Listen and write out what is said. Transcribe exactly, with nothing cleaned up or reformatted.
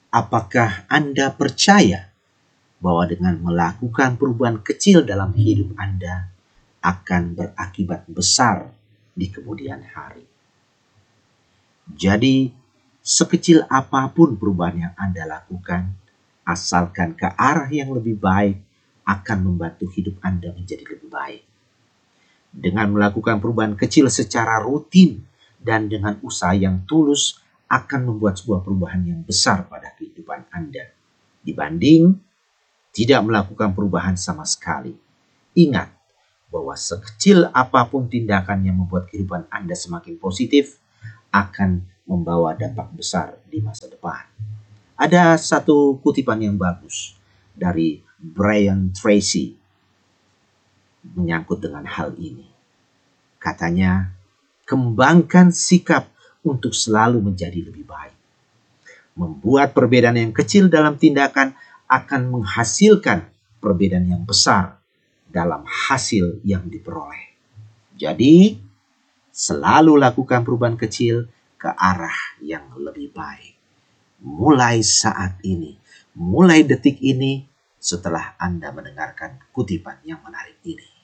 Apakah Anda percaya bahwa dengan melakukan perubahan kecil dalam hidup Anda akan berakibat besar di kemudian hari? Jadi, sekecil apapun perubahan yang Anda lakukan, asalkan ke arah yang lebih baik, akan membantu hidup Anda menjadi lebih baik. Dengan melakukan perubahan kecil secara rutin dan dengan usaha yang tulus, akan membuat sebuah perubahan yang besar pada kehidupan Anda, dibanding tidak melakukan perubahan sama sekali. Ingat bahwa sekecil apapun tindakan yang membuat kehidupan Anda semakin positif, akan membawa dampak besar di masa depan. Ada satu kutipan yang bagus dari Brian Tracy menyangkut dengan hal ini. Katanya, kembangkan sikap untuk selalu menjadi lebih baik. Membuat perbedaan yang kecil dalam tindakan akan menghasilkan perbedaan yang besar dalam hasil yang diperoleh. Jadi, selalu lakukan perubahan kecil ke arah yang lebih baik. Mulai saat ini, mulai detik ini, setelah Anda mendengarkan kutipan yang menarik ini.